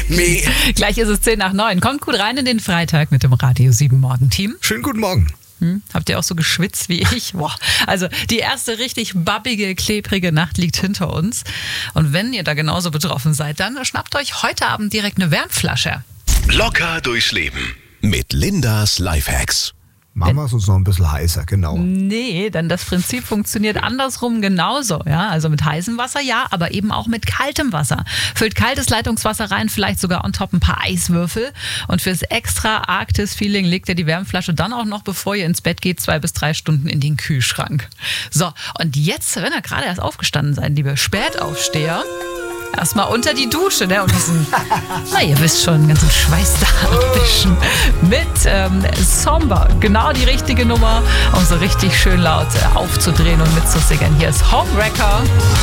Me. Gleich ist es 8:50. Kommt gut rein in den Freitag mit dem Radio 7 Morgen-Team. Schönen guten Morgen. Habt ihr auch so geschwitzt wie ich? Boah. Also die erste richtig babbige, klebrige Nacht liegt hinter uns. Und wenn ihr da genauso betroffen seid, dann schnappt euch heute Abend direkt eine Wärmflasche. Locker durchs Leben mit Lindas Lifehacks. Machen wir es uns noch ein bisschen heißer, genau. Nee, denn das Prinzip funktioniert andersrum genauso. Ja? Also mit heißem Wasser, ja, aber eben auch mit kaltem Wasser. Füllt kaltes Leitungswasser rein, vielleicht sogar on top ein paar Eiswürfel. Und fürs extra Arktis-Feeling legt ihr die Wärmflasche dann auch noch, bevor ihr ins Bett geht, 2 bis 3 Stunden in den Kühlschrank. So, und jetzt, wenn ihr gerade erst aufgestanden seid, liebe Spätaufsteher, erstmal unter die Dusche, ne? Und diesen, na ihr wisst schon, ganzen Schweiß da abwischen. Mit Somber, genau die richtige Nummer, um so richtig schön laut aufzudrehen und mitzusingen. Hier ist Homewrecker.